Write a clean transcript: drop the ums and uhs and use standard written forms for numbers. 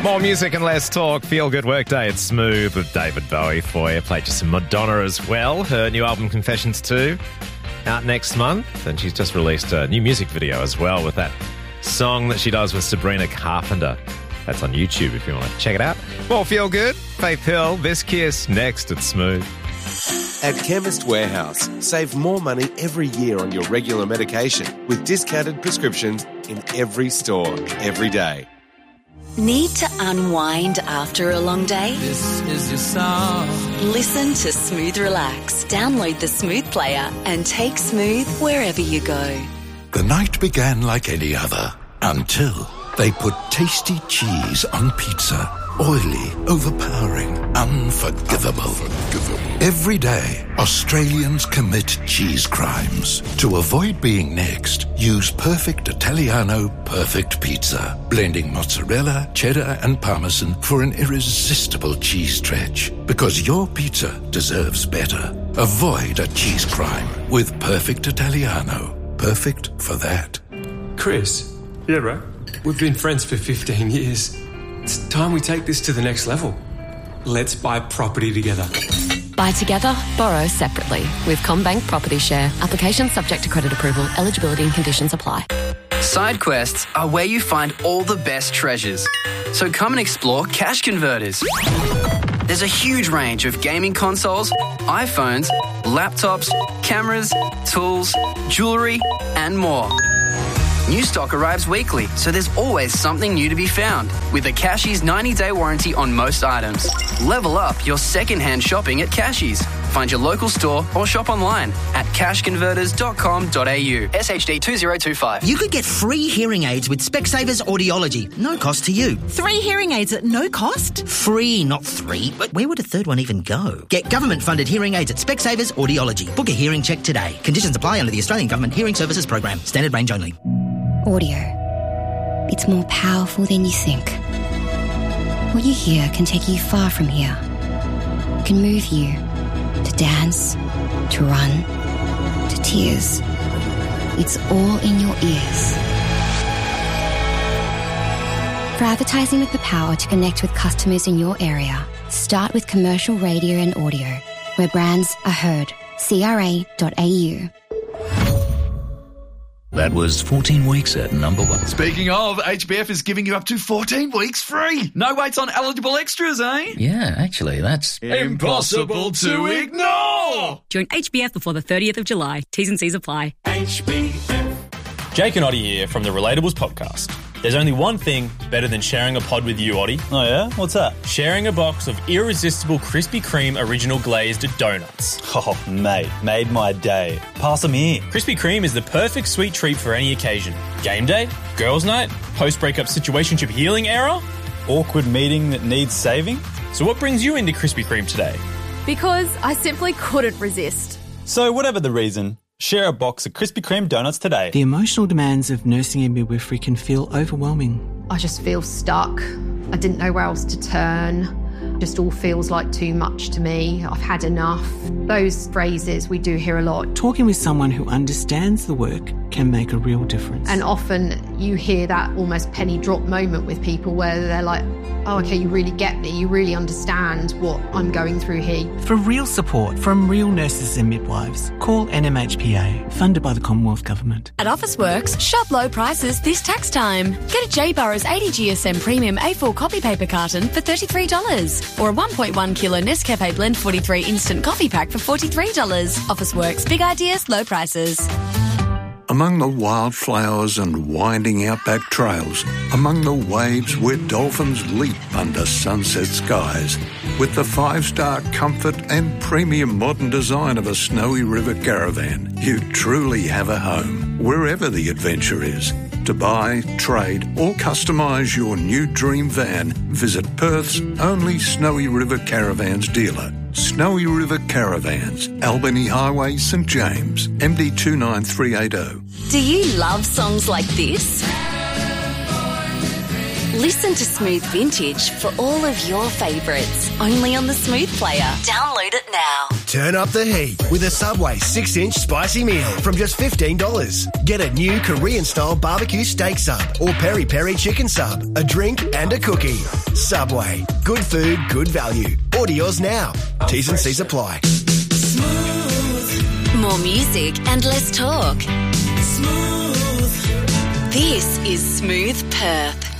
More music and less talk. Feel Good Workday. It's Smooth with David Bowie for you. Played you some Madonna as well. Her new album Confessions 2 out next month. And she's just released a new music video as well with that song that she does with Sabrina Carpenter. That's on YouTube if you want to check it out. More Feel Good. Faith Hill, This Kiss, next at Smooth. At Chemist Warehouse, save more money every year on your regular medication with discounted prescriptions in every store, every day. Need to unwind after a long day? This is your song. Listen to Smooth Relax. Download the Smooth player and take Smooth wherever you go. The night began like any other until they put tasty cheese on pizza. Oily, overpowering, unforgivable. Every day, Australians commit cheese crimes. To avoid being next, use Perfect Italiano Perfect Pizza, blending mozzarella, cheddar and parmesan for an irresistible cheese stretch. Because your pizza deserves better. Avoid a cheese crime with Perfect Italiano. Perfect for that. Chris. Yeah, bro? We've been friends for 15 years. It's time we take this to the next level. Let's buy property together. Buy together, borrow separately. With CommBank Property Share. Application subject to credit approval. Eligibility and conditions apply. Side quests are where you find all the best treasures. So come and explore Cash Converters. There's a huge range of gaming consoles, iPhones, laptops, cameras, tools, jewellery, and more. New stock arrives weekly, so there's always something new to be found. With a Cashies 90-day warranty on most items. Level up your second-hand shopping at Cashies. Find your local store or shop online at cashconverters.com.au. SHD 2025. You could get free hearing aids with Specsavers Audiology. No cost to you. 3 hearing aids at no cost? Free, not 3. But where would a third one even go? Get government-funded hearing aids at Specsavers Audiology. Book a hearing check today. Conditions apply under the Australian Government Hearing Services Program. Standard range only. Audio. It's more powerful than you think. What you hear can take you far from here. It can move you to dance, to run, to tears. It's all in your ears. For advertising with the power to connect with customers in your area, start with commercial radio and audio, where brands are heard. CRA.au. That was 14 weeks at number 1. Speaking of, HBF is giving you up to 14 weeks free. No waits on eligible extras, eh? Yeah, actually, that's impossible to ignore. Join HBF before the 30th of July. T's and C's apply. HBF. Jake and Oddie here from the Relatables podcast. There's only one thing better than sharing a pod with you, Oddie. Oh, yeah? What's that? Sharing a box of irresistible Krispy Kreme original glazed donuts. Oh, mate, made my day. Pass them here. Krispy Kreme is the perfect sweet treat for any occasion. Game day, girls' night, post-breakup situationship healing era, awkward meeting that needs saving. So what brings you into Krispy Kreme today? Because I simply couldn't resist. So whatever the reason, share a box of Krispy Kreme donuts today. The emotional demands of nursing and midwifery can feel overwhelming. I just feel stuck. I didn't know where else to turn. Just all feels like too much to me. I've had enough. Those phrases we do hear a lot. Talking with someone who understands the work can make a real difference. And often you hear that almost penny drop moment with people where they're like, oh, okay, you really get me. You really understand what I'm going through here. For real support from real nurses and midwives, call NMHPA, funded by the Commonwealth Government. At Officeworks, shop low prices this tax time. Get a J. Burrows 80 GSM Premium A4 copy paper carton for $33 or a 1.1 kilo Nescafe Blend 43 Instant Coffee Pack for $43. Officeworks, big ideas, low prices. Among the wildflowers and winding outback trails, among the waves where dolphins leap under sunset skies, with the 5-star comfort and premium modern design of a Snowy River Caravan, you truly have a home, wherever the adventure is. To buy, trade or customise your new dream van, visit Perth's only Snowy River Caravans dealer. Snowy River Caravans, Albany Highway, St James, MD 29380. Do you love songs like this? Listen to Smooth Vintage for all of your favourites. Only on the Smooth Player. Download it now. Turn up the heat with a Subway 6-inch spicy meal from just $15. Get a new Korean-style barbecue steak sub or peri-peri chicken sub, a drink and a cookie. Subway. Good food, good value. Order yours now. T's and C's apply. More music and less talk. Smooth. This is Smooth Perth.